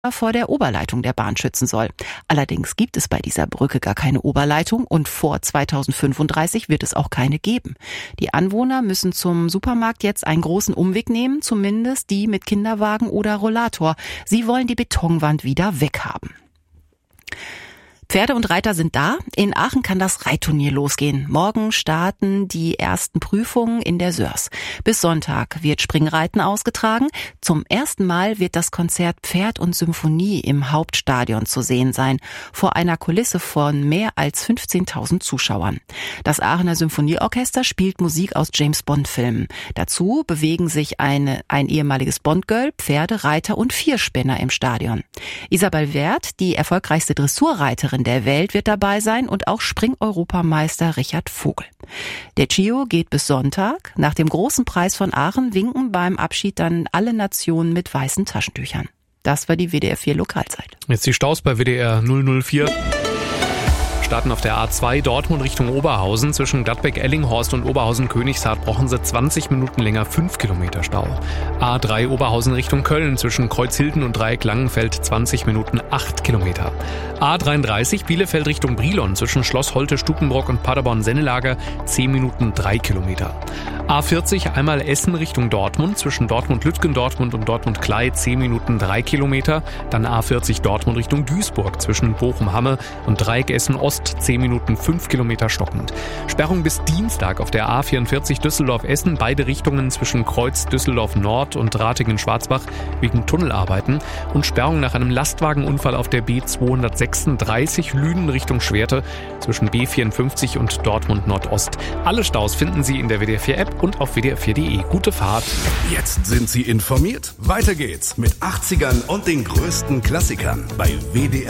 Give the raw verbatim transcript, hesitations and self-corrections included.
vor der Oberleitung der Bahn schützen soll. Allerdings gibt es bei dieser Brücke gar keine Oberleitung und vor zweitausendfünfunddreißig wird es auch keine geben. Die Anwohner müssen zum Supermarkt jetzt einen großen Umweg nehmen, zumindest die mit Kinderwagen oder Rollator. Sie wollen die Betonwand wieder weghaben. Pferde und Reiter sind da. In Aachen kann das Reitturnier losgehen. Morgen starten die ersten Prüfungen in der Sörs. Bis Sonntag wird Springreiten ausgetragen. Zum ersten Mal wird das Konzert Pferd und Symphonie im Hauptstadion zu sehen sein, vor einer Kulisse von mehr als fünfzehntausend Zuschauern. Das Aachener Symphonieorchester spielt Musik aus James-Bond-Filmen. Dazu bewegen sich eine, ein ehemaliges Bond-Girl, Pferde, Reiter und Vierspänner im Stadion. Isabel Werth, die erfolgreichste Dressurreiterin der Welt, wird dabei sein und auch Spring-Europameister Richard Vogel. Der Chio geht bis Sonntag. Nach dem großen Preis von Aachen winken beim Abschied dann alle Nationen mit weißen Taschentüchern. Das war die W D R vier Lokalzeit. Jetzt die Staus bei W D R null null vier. Starten auf der A zwei Dortmund Richtung Oberhausen. Zwischen Gladbeck-Ellinghorst und Oberhausen-Königshardt brauchen sie zwanzig Minuten länger, fünf Kilometer Stau. A drei Oberhausen Richtung Köln. Zwischen Kreuzhilden und Dreieck Langenfeld zwanzig Minuten, acht Kilometer. A dreiunddreißig Bielefeld Richtung Brilon. Zwischen Schloss Holte, Stukenbrock und Paderborn-Sennelager zehn Minuten, drei Kilometer. A vierzig einmal Essen Richtung Dortmund. Zwischen Dortmund-Lütgendortmund und Dortmund-Klei zehn Minuten, drei Kilometer. Dann A vierzig Dortmund Richtung Duisburg. Zwischen Bochum-Hamme und Dreieck Essen-Ost zehn Minuten, fünf Kilometer stockend. Sperrung bis Dienstag auf der A vierundvierzig Düsseldorf-Essen, beide Richtungen zwischen Kreuz Düsseldorf-Nord und Ratingen-Schwarzbach wegen Tunnelarbeiten und Sperrung nach einem Lastwagenunfall auf der B zweihundertsechsunddreißig Lünen Richtung Schwerte zwischen B vierundfünfzig und Dortmund Nordost. Alle Staus finden Sie in der W D R vier App und auf W D R vier Punkt de. Gute Fahrt! Jetzt sind Sie informiert. Weiter geht's mit achtzigern und den größten Klassikern bei W D R